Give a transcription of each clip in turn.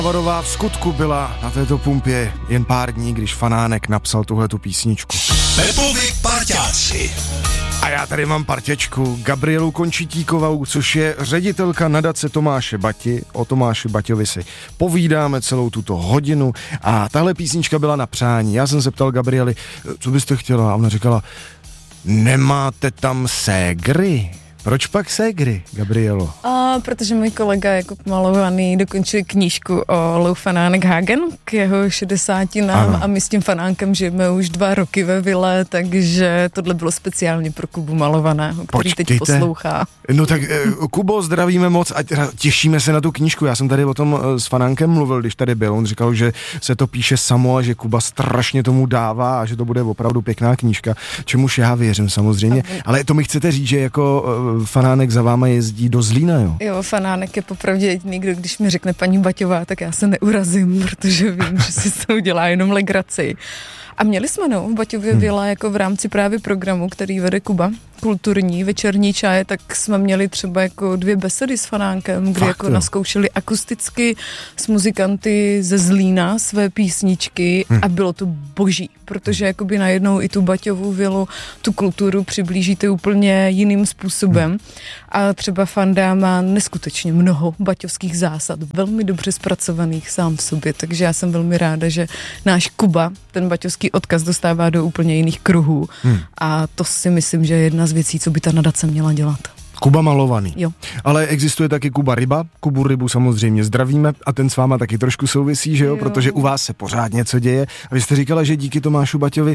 Varová v skutku byla na této pumpě jen pár dní, když Fanánek napsal tuhletu písničku. Pepovi parťáci. A já tady mám parťačku Gabrielu Končitíkovou, což je ředitelka nadace Tomáše Bati. O Tomáši Baťovi si povídáme celou tuto hodinu a tahle písnička byla na přání. Já jsem se ptal Gabriely, co byste chtěla, a ona říkala, nemáte tam ségry? Proč pak ségry, Gabrielo? Protože můj kolega Jakub Malovaný dokončil knížku o Lou Fanánek Hagen k jeho 60. a my s tím Fanánkem žijeme už 2 roky ve vile, takže tohle bylo speciálně pro Kubu Malovaného, který teď poslouchá. No tak Kubo, zdravíme moc a těšíme se na tu knížku. Já jsem tady o tom s Fanánkem mluvil, když tady byl. On říkal, že se to píše samo a že Kuba strašně tomu dává a že to bude opravdu pěkná knížka, čemuž já věřím samozřejmě. Ale to mi chcete říct, že jako Fanánek za váma jezdí do Zlína, jo? Jo, Fanánek je popravdě jediný, kdo když mi řekne paní Baťová, tak já se neurazím, protože vím, že si to udělá jenom legraci. A měli jsme v Baťově vila jako v rámci právě programu, který vede Kuba, kulturní večerní čaje, tak jsme měli třeba jako 2 besedy s Fanánkem, kdy jako naskoušeli akusticky s muzikanty ze Zlína své písničky a bylo to boží, protože jakoby najednou i tu Baťovu vilu, tu kulturu přiblížíte úplně jiným způsobem a třeba Fanda má neskutečně mnoho baťovských zásad, velmi dobře zpracovaných sám v sobě, takže já jsem velmi ráda, že náš Kuba ten baťovský odkaz dostává do úplně jiných kruhů a to si myslím, že je jedna z věcí, co by ta nadace měla dělat. Kuba Malovaný. Jo. Ale existuje taky Kuba Ryba. Kubu Rybu samozřejmě zdravíme a ten s váma taky trošku souvisí, že jo? Protože u vás se pořád něco děje. A vy jste říkala, že díky Tomášu Baťovi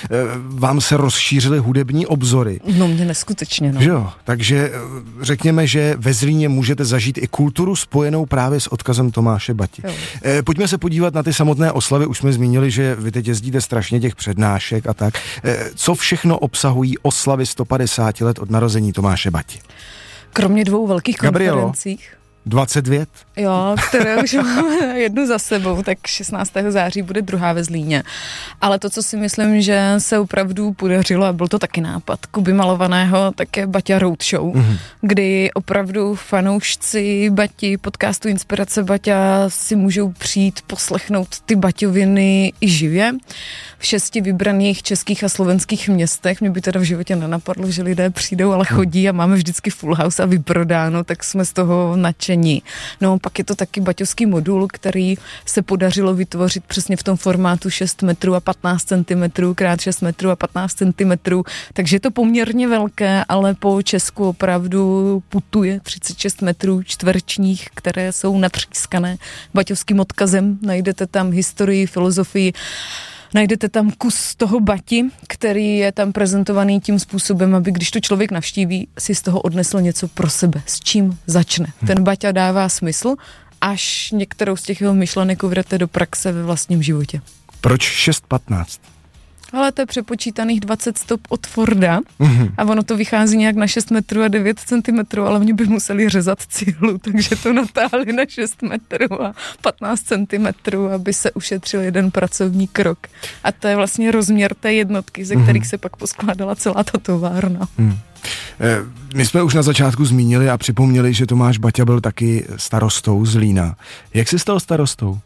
vám se rozšířily hudební obzory. No mě neskutečně, no. Jo, takže řekněme, že ve Zlíně můžete zažít i kulturu spojenou právě s odkazem Tomáše Bati. Pojďme se podívat na ty samotné oslavy. Už jsme zmínili, že vy teď jezdíte strašně těch přednášek a tak. Co všechno obsahují oslavy 150 let od narození Tomáše Bati? Kromě 2 velkých konferencích. 22? Jo, které už máme jednu za sebou, tak 16. září bude druhá ve Zlíně. Ale to, co si myslím, že se opravdu podařilo, a byl to taky nápad Kuby Malovaného, tak je Baťa Road Show, kdy opravdu fanoušci Bati, podcastu Inspirace Baťa si můžou přijít poslechnout ty baťoviny i živě v 6 vybraných českých a slovenských městech. Mě by teda v životě nenapadlo, že lidé přijdou, ale chodí a máme vždycky full house a vyprodáno, tak jsme z toho nadšení. No, pak je to taky baťovský modul, který se podařilo vytvořit přesně v tom formátu 6 metrů a 15 cm krát 6 metrů a 15 cm, takže je to poměrně velké, ale po Česku opravdu putuje 36 metrů čtverečních, které jsou natřískané baťovským odkazem. Najdete tam historii, filozofii, najdete tam kus toho Bati, který je tam prezentovaný tím způsobem, aby když to člověk navštíví, si z toho odnesl něco pro sebe, s čím začne. Ten Baťa dává smysl, až některou z těch jeho myšlenek uvedete do praxe ve vlastním životě. Proč 6,15? Ale to je přepočítaných 20 stop od Forda a ono to vychází nějak na 6 metrů a 9 cm, ale mě by museli řezat cihlu, takže to natáhli na 6 metrů a 15 cm, aby se ušetřil jeden pracovní krok. A to je vlastně rozměr té jednotky, ze kterých se pak poskládala celá ta továrna. My jsme už na začátku zmínili a připomněli, že Tomáš Baťa byl taky starostou Zlína. Jak se stal starostou?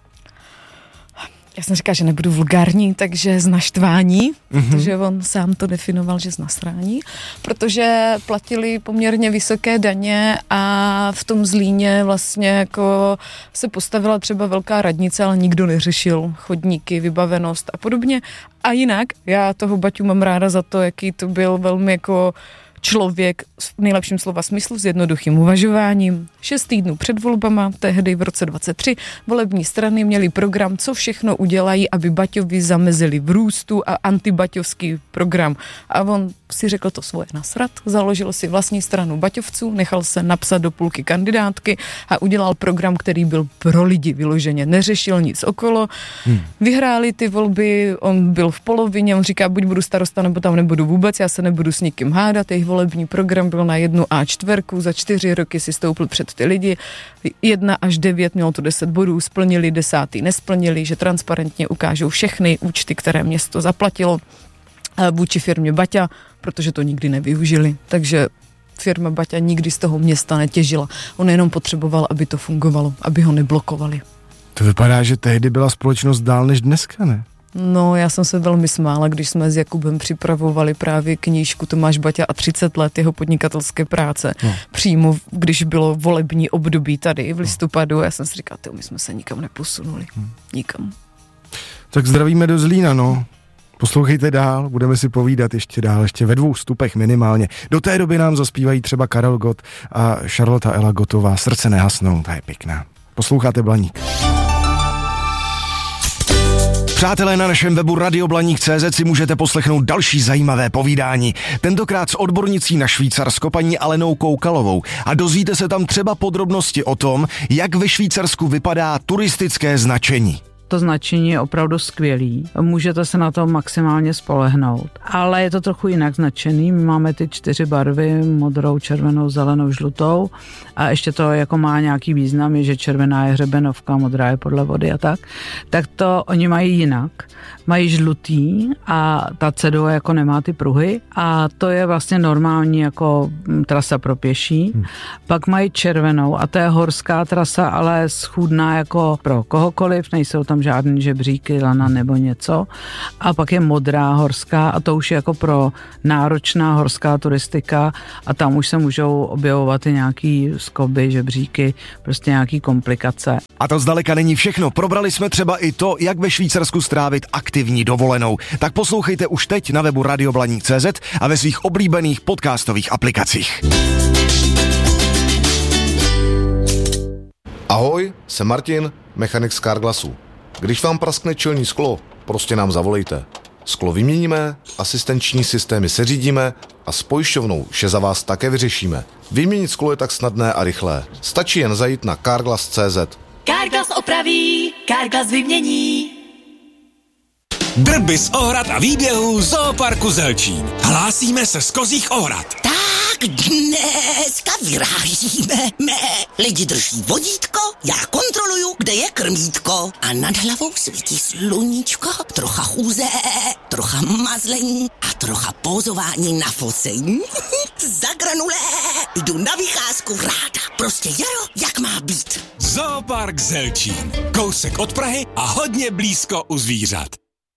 Já jsem říkala, že nebudu vulgární, takže z naštvání, protože on sám to definoval, že z nasrání, protože platili poměrně vysoké daně a v tom Zlíně vlastně jako se postavila třeba velká radnice, ale nikdo neřešil chodníky, vybavenost a podobně. A jinak, já toho Baťu mám ráda za to, jaký to byl velmi jako člověk v nejlepším slova smyslu s jednoduchým uvažováním. 6 týdnů před volbama, tehdy v roce 23, volební strany měly program, co všechno udělají, aby Baťovi zamezili v růstu a antibaťovský program. A on si řekl to svoje nasrat, založil si vlastní stranu Baťovců, nechal se napsat do půlky kandidátky a udělal program, který byl pro lidi vyloženě, neřešil nic okolo. Vyhráli ty volby, on byl v polovině, on říká, buď budu starosta, nebo tam nebudu vůbec, já se nebudu s nikým hádat, jejich volební program byl na 1 A4, za 4 roky si stoupil před ty lidi, 1 až 9, mělo to 10 bodů, splnili, 10. nesplnili, že transparentně ukážou všechny účty, které město zaplatilo vůči firmě Baťa, protože to nikdy nevyužili. Takže firma Baťa nikdy z toho města netěžila. On jenom potřeboval, aby to fungovalo, aby ho neblokovali. To vypadá, že tehdy byla společnost dál než dneska, ne? No, já jsem se velmi smála, když jsme s Jakubem připravovali právě knížku Tomáš Baťa a 30 let jeho podnikatelské práce. Přímo, když bylo volební období tady v listopadu, já jsem si říkala, my jsme se nikam neposunuli. Nikam. Tak zdravíme do Zlína, no. Poslouchejte dál, budeme si povídat ještě dál, ještě ve 2 stupech minimálně. Do té doby nám zaspívají třeba Karel Gott a Charlotte Ela Gottová. Srdce nehasnou, ta je pěkná. Posloucháte Blaník. Přátelé, na našem webu radioblaník.cz si můžete poslechnout další zajímavé povídání. Tentokrát s odbornicí na Švýcarsko paní Alenou Koukalovou. A dozvíte se tam třeba podrobnosti o tom, jak ve Švýcarsku vypadá turistické značení. To značení je opravdu skvělý, můžete se na to maximálně spolehnout, ale je to trochu jinak značený, my máme ty 4 barvy, modrou, červenou, zelenou, žlutou a ještě to jako má nějaký význam, je, že červená je hřebenovka, modrá je podle vody a tak to oni mají jinak, mají žlutý a ta cedule jako nemá ty pruhy a to je vlastně normální jako trasa pro pěší, pak mají červenou a to je horská trasa, ale schůdná jako pro kohokoliv, nejsou tam žádný žebříky, lana nebo něco. A pak je modrá horská a to už je jako pro náročná horská turistika a tam už se můžou objevovat i nějaký skoby, žebříky, prostě nějaký komplikace. A to zdaleka není všechno. Probrali jsme třeba i to, jak ve Švýcarsku strávit aktivní dovolenou. Tak poslouchejte už teď na webu radioblaník.cz a ve svých oblíbených podcastových aplikacích. Ahoj, jsem Martin, mechanik z Carglassu. Když vám praskne čelní sklo, prostě nám zavolejte. Sklo vyměníme, asistenční systémy seřídíme a s pojišťovnou vše za vás také vyřešíme. Vyměnit sklo je tak snadné a rychlé. Stačí jen zajít na carglass.cz. Carglass opraví, Carglass vymění. Drby z Ohrad a výběhů Zooparku Zelčín. Hlásíme se z Kozích Ohrad. Tak dneska vyrážíme. Lidi drží vodítko, já kontroluju, kde je krmítko. A nad hlavou svítí sluníčko, trocha chůze, trocha mazlení a trocha pózování na focení. Za granulé, jdu na vycházku ráda. Prostě jaro, jak má být. Zoopark Zelčín. Kousek od Prahy a hodně blízko u zvířat.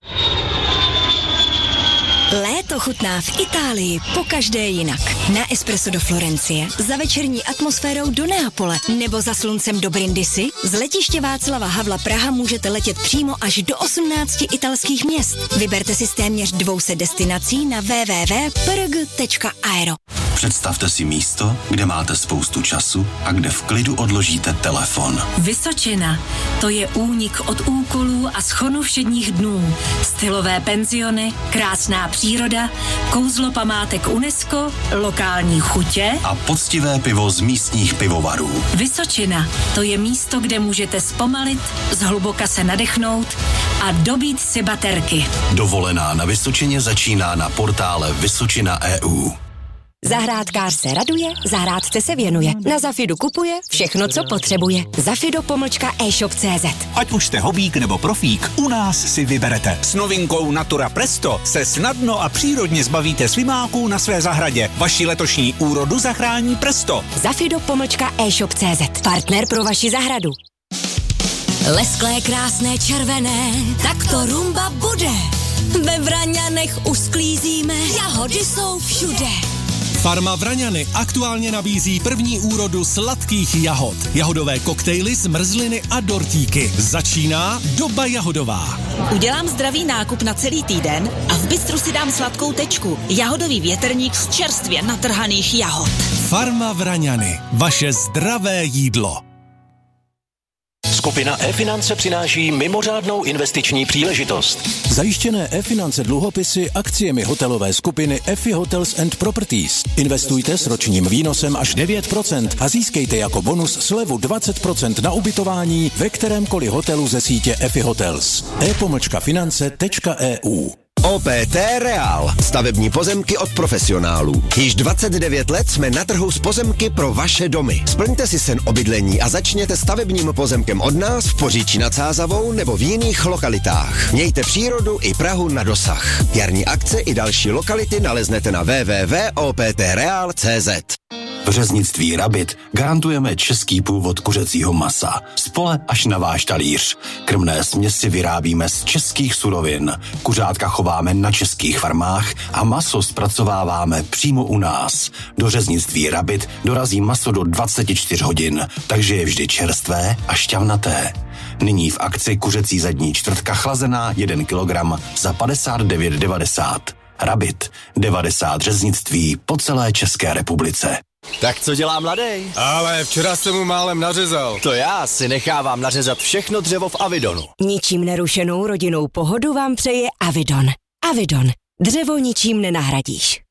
Léto chutná v Itálii pokaždé jinak. Na espresso do Florencie, za večerní atmosférou do Neapole nebo za sluncem do Brindisi. Z letiště Václava Havla Praha můžete letět přímo až do 18 italských měst. Vyberte si z téměř 200 destinací na www.prg.aero. Představte si místo, kde máte spoustu času a kde v klidu odložíte telefon. Vysočina. To je únik od úkolů a schonu všedních dnů. Stylové penziony, krásná příroda, kouzlo památek UNESCO, lokální chutě a poctivé pivo z místních pivovarů. Vysočina. To je místo, kde můžete zpomalit, zhluboka se nadechnout a dobít si baterky. Dovolená na Vysočině začíná na portále Vysočina.eu. Zahrádkář se raduje, zahrádce se věnuje. Na Zafidu kupuje všechno, co potřebuje. Zafido.e-shop.cz. Ať už jste hobík nebo profík, u nás si vyberete. S novinkou Natura Presto se snadno a přírodně zbavíte slimáků na své zahradě. Vaši letošní úrodu zachrání Presto. Zafido.e-shop.cz. Partner pro vaši zahradu. Lesklé, krásné, červené, tak to rumba bude. Ve Vraňanech už sklízíme, jahody jsou všude. Farma Vraňany aktuálně nabízí první úrodu sladkých jahod. Jahodové koktejly, zmrzliny a dortíky. Začíná doba jahodová. Udělám zdravý nákup na celý týden a v bistru si dám sladkou tečku. Jahodový větrník z čerstvě natrhaných jahod. Farma Vraňany. Vaše zdravé jídlo. Skupina e-finance přináší mimořádnou investiční příležitost. Zajištěné e-finance dluhopisy akciemi hotelové skupiny EFI Hotels and Properties. Investujte s ročním výnosem až 9% a získejte jako bonus slevu 20% na ubytování ve kterémkoliv hotelu ze sítě EFI Hotels. e-finance.eu. OPT Real. Stavební pozemky od profesionálů. Již 29 let jsme na trhu s pozemky pro vaše domy. Splňte si sen o bydlení a začněte stavebním pozemkem od nás v Poříčí nad Sázavou nebo v jiných lokalitách. Mějte přírodu i Prahu na dosah. Jarní akce i další lokality naleznete na www.optreal.cz. V řeznictví Rabit garantujeme český původ kuřecího masa. Z pole až na váš talíř. Krmné směsi vyrábíme z českých surovin. Kuřátka chováme na českých farmách a maso zpracováváme přímo u nás. Do řeznictví Rabit dorazí maso do 24 hodin, takže je vždy čerstvé a šťavnaté. Nyní v akci kuřecí zadní čtvrtka chlazená 1 kilogram za 59,90. Rabit, 90 řeznictví po celé České republice. Tak co dělá mladej? Ale včera jsem mu málem nařezal. To já si nechávám nařezat všechno dřevo v Avidonu. Ničím nerušenou rodinnou pohodu vám přeje Avidon. Avidon. Dřevo ničím nenahradíš.